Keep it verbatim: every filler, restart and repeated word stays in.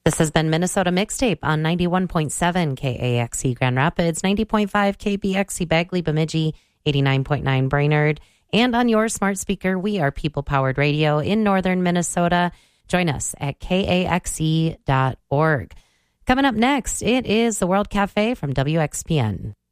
This has been Minnesota Mixtape on ninety-one point seven K A X E Grand Rapids, ninety point five K B X E Bagley Bemidji, eighty-nine point nine Brainerd, and on your smart speaker, we are people-powered radio in northern Minnesota. Join us at K A X E dot org. Coming up next, it is the World Cafe from W X P N.